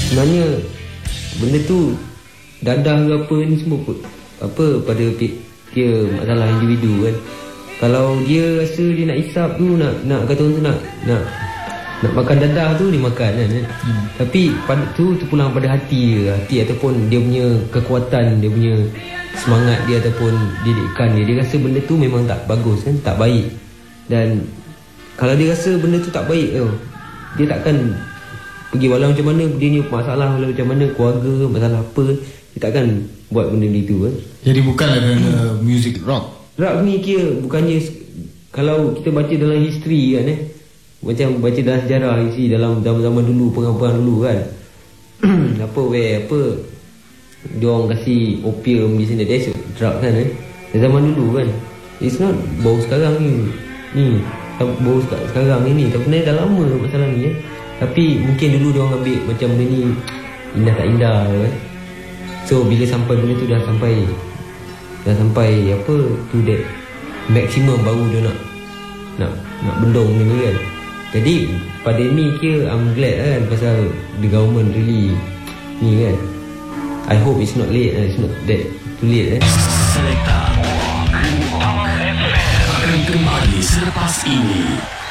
sebenarnya benda tu dadah ke apa ni semua apa pada dia masalah individu kan. Kalau dia rasa dia nak hisap tu, nak kata orang tu nak makan dadah tu, dia makan kan. Tapi pada tu terpulang pada hati ataupun dia punya kekuatan, dia punya semangat dia ataupun didikan dia rasa benda tu memang tak bagus kan, tak baik. Dan kalau dia rasa benda tu tak baik dia takkan pergi, walau macam mana dia ni masalah, walau macam mana keluarga, masalah apa, dia takkan buat benda itu kan. Jadi bukanlah kerana music rock ni kira bukannya, kalau kita baca dalam history kan macam baca dalam sejarah isi dalam zaman-zaman dulu, perang-perang dulu kan apa dia orang kasi opium di sini, dia drug kan zaman dulu kan. It's not baru sekarang ni baru sekarang ni tapi sebenarnya dah lama masalah ni tapi mungkin dulu dia orang ambil macam benda ni indah tak indah kan. So bila sampai benda tu dah sampai apa tu that maksimum, baru dia nak bendong ni kan. Jadi pada ni kira I'm glad kan pasal the government really ni kan. I hope it's not late, it's not that too late Selekta akan kembali selepas ini.